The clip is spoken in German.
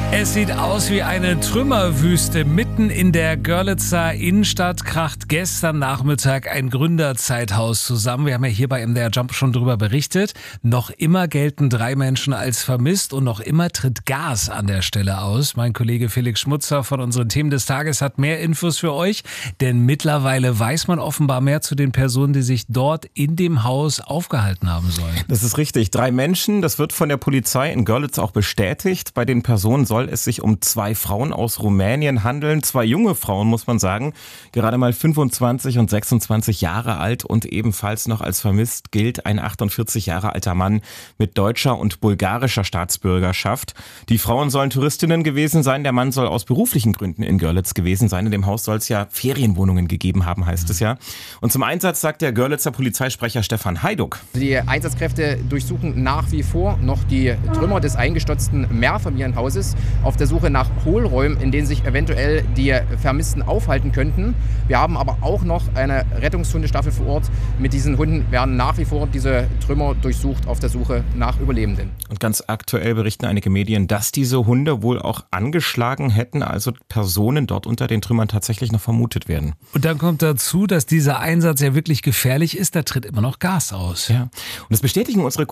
Es sieht aus wie eine Trümmerwüste. Mitten in der Görlitzer Innenstadt kracht gestern Nachmittag ein Gründerzeithaus zusammen. Wir haben ja hier bei MDR Jump schon drüber berichtet. Noch immer gelten 3 Menschen als vermisst und noch immer tritt Gas an der Stelle aus. Mein Kollege Felix Schmutzer von unseren Themen des Tages hat mehr Infos für euch. Denn mittlerweile weiß man offenbar mehr zu den Personen, die sich dort in dem Haus aufgehalten haben sollen. Das ist richtig. 3 Menschen, das wird von der Polizei in Görlitz auch bestätigt. Bei den Personen soll es sich um 2 Frauen aus Rumänien handeln. 2 junge Frauen, muss man sagen. Gerade mal 25 und 26 Jahre alt und ebenfalls noch als vermisst gilt ein 48 Jahre alter Mann mit deutscher und bulgarischer Staatsbürgerschaft. Die Frauen sollen Touristinnen gewesen sein. Der Mann soll aus beruflichen Gründen in Görlitz gewesen sein. In dem Haus soll es ja Ferienwohnungen gegeben haben, heißt es ja. Und zum Einsatz sagt der Görlitzer Polizeisprecher Stefan Heiduck. Die Einsatzkräfte durchsuchen nach wie vor noch die Trümmer des eingestürzten Mehrfamilienhauses auf der Suche nach Hohlräumen, in denen sich eventuell die Vermissten aufhalten könnten. Wir haben aber auch noch eine Rettungshundestaffel vor Ort. Mit diesen Hunden werden nach wie vor diese Trümmer durchsucht auf der Suche nach Überlebenden. Und ganz aktuell berichten einige Medien, dass diese Hunde wohl auch angeschlagen hätten, also Personen dort unter den Trümmern tatsächlich noch vermutet werden. Und dann kommt dazu, dass dieser Einsatz ja wirklich gefährlich ist. Da tritt immer noch Gas aus. Ja. Und das bestätigen unsere